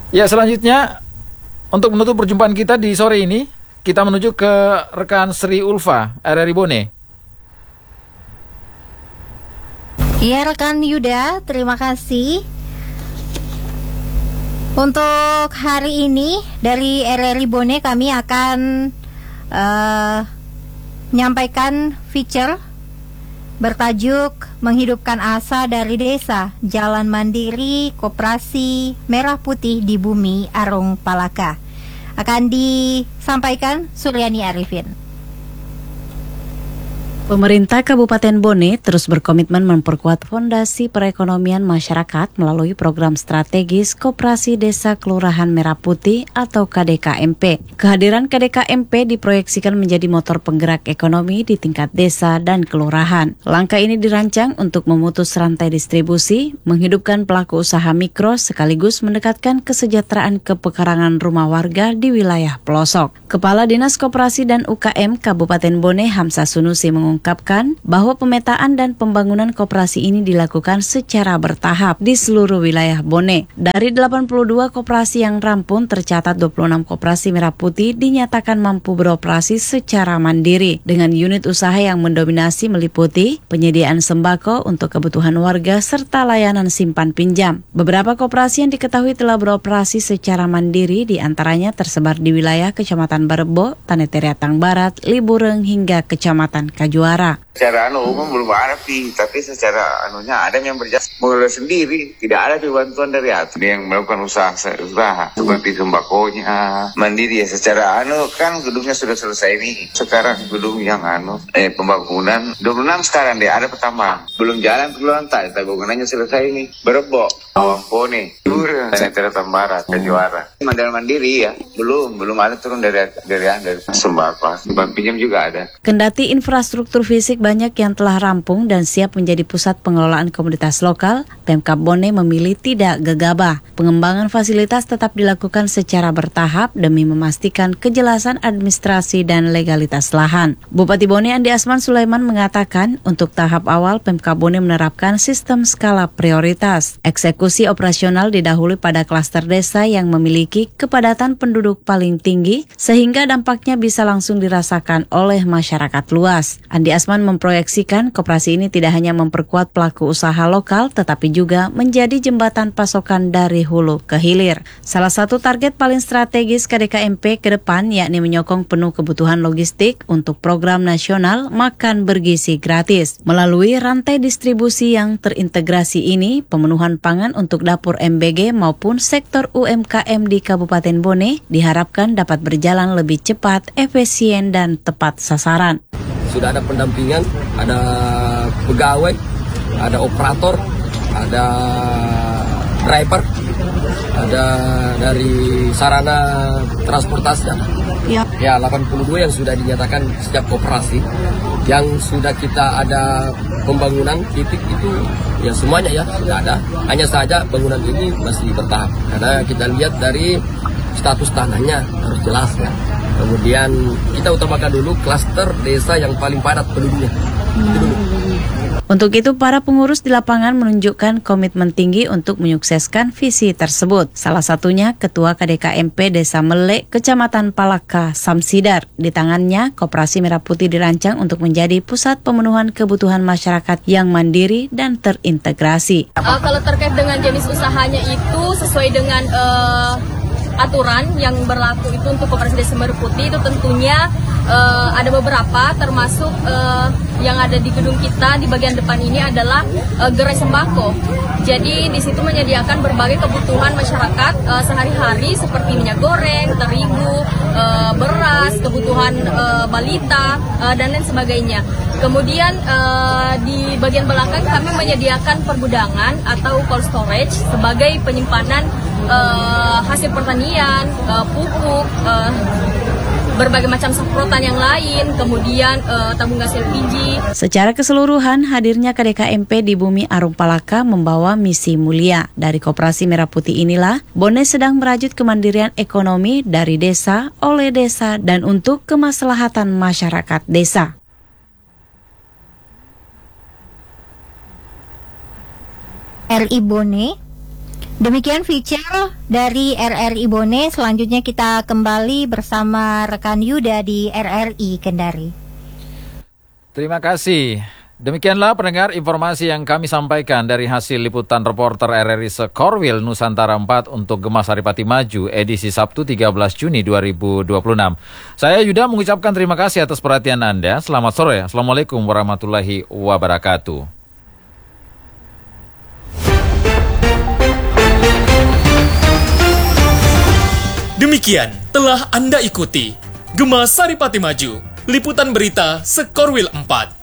Ya, selanjutnya untuk menutup perjumpaan kita di sore ini, kita menuju ke rekan Sri Ulfa, RRI Bone. Ya, rekan Yuda, terima kasih. Untuk hari ini dari RRI Bone kami akan menyampaikan feature bertajuk Menghidupkan Asa dari Desa, Jalan Mandiri Koperasi Merah Putih di Bumi Arung Palaka. Akan disampaikan Suryani Arifin. Pemerintah Kabupaten Bone terus berkomitmen memperkuat fondasi perekonomian masyarakat melalui program strategis Koperasi Desa Kelurahan Merah Putih atau KDKMP. Kehadiran KDKMP diproyeksikan menjadi motor penggerak ekonomi di tingkat desa dan kelurahan. Langkah ini dirancang untuk memutus rantai distribusi, menghidupkan pelaku usaha mikro sekaligus mendekatkan kesejahteraan kepekarangan rumah warga di wilayah pelosok. Kepala Dinas Koperasi dan UKM Kabupaten Bone Hamzah Sunusi mengungkapkan bahwa pemetaan dan pembangunan koperasi ini dilakukan secara bertahap di seluruh wilayah Bone. Dari 82 koperasi yang rampung, tercatat 26 koperasi Merah Putih dinyatakan mampu beroperasi secara mandiri dengan unit usaha yang mendominasi meliputi penyediaan sembako untuk kebutuhan warga serta layanan simpan pinjam. Beberapa koperasi yang diketahui telah beroperasi secara mandiri diantaranya tersebar di wilayah Kecamatan Barebo, Taneteriatang Barat, Libureng hingga Kecamatan Kajuara. Secara umum belum ada tapi secara ada yang berjasa mengelola sendiri, tidak ada bantuan dari atas yang melakukan usaha seperti sembakonya mandiri ya. Secara kan gedungnya sudah selesai nih. Sekarang gedung yang pembangunan 26 sekarang deh ada pertama belum jalan lantai tapi bangunannya selesai nih. Berebo, Awampone, Libureng, Taneteriatang Barat, Kajuara. Mandiri ya belum ada turun dari sembako, simpan pinjam juga ada. Kendati infrastruktur fisik banyak yang telah rampung dan siap menjadi pusat pengelolaan komunitas lokal, Pemkab Bone memilih tidak gegabah. Pengembangan fasilitas tetap dilakukan secara bertahap demi memastikan kejelasan administrasi dan legalitas lahan. Bupati Bone Andi Asman Sulaiman mengatakan untuk tahap awal Pemkab Bone menerapkan sistem skala prioritas. Eksekusi operasional didahului pada klaster desa yang memiliki kepadatan penduduk paling tinggi sehingga dampaknya bisa langsung dirasakan oleh masyarakat luas. Andi Asman memproyeksikan koperasi ini tidak hanya memperkuat pelaku usaha lokal, tetapi juga menjadi jembatan pasokan dari hulu ke hilir. Salah satu target paling strategis KDKMP ke depan yakni menyokong penuh kebutuhan logistik untuk program nasional Makan Bergizi Gratis. Melalui rantai distribusi yang terintegrasi ini, pemenuhan pangan untuk dapur MBG maupun sektor UMKM di Kabupaten Bone diharapkan dapat berjalan lebih cepat, efisien, dan tepat sasaran. Sudah ada pendampingan, ada pegawai, ada operator, ada driver, ada dari sarana transportasi. Ya, 82 yang sudah dinyatakan setiap koperasi, yang sudah kita ada pembangunan titik itu, ya semuanya ya sudah ada. Hanya saja bangunan ini masih bertahap, karena kita lihat dari status tanahnya harus jelas ya. Kemudian kita utamakan dulu klaster desa yang paling padat penduduknya. Itu dulu. Untuk itu, para pengurus di lapangan menunjukkan komitmen tinggi untuk menyukseskan visi tersebut. Salah satunya Ketua KDKMP Desa Melek, Kecamatan Palaka, Samsidar. Di tangannya, Koperasi Merah Putih dirancang untuk menjadi pusat pemenuhan kebutuhan masyarakat yang mandiri dan terintegrasi. Kalau terkait dengan jenis usahanya itu sesuai dengan aturan yang berlaku itu untuk Koperasi Desa Merah Putih itu tentunya ada beberapa, termasuk yang ada di gedung kita di bagian depan ini adalah gerai sembako. Jadi di situ menyediakan berbagai kebutuhan masyarakat sehari-hari seperti minyak goreng, terigu, beras, kebutuhan balita dan lain sebagainya. Kemudian di bagian belakang kami menyediakan pergudangan atau cold storage sebagai penyimpanan hasil pertanian, pupuk, berbagai macam semprotan yang lain, kemudian tabung gas LPG. Secara keseluruhan, hadirnya KDKMP di Bumi Arung Palaka membawa misi mulia. Dari Koperasi Merah Putih inilah, Bone sedang merajut kemandirian ekonomi dari desa, oleh desa, dan untuk kemaslahatan masyarakat desa. RI Bone Demikian feature dari RRI Bone. Selanjutnya kita kembali bersama rekan Yuda di RRI Kendari. Terima kasih. Demikianlah pendengar informasi yang kami sampaikan dari hasil liputan reporter RRI Sekorwil Nusantara 4 untuk Gema Saripati Maju edisi Sabtu 13 Juni 2026. Saya Yuda mengucapkan terima kasih atas perhatian Anda. Selamat sore. Assalamualaikum warahmatullahi wabarakatuh. Demikian telah Anda ikuti Gema Saripati Maju, liputan berita Sekorwil 4.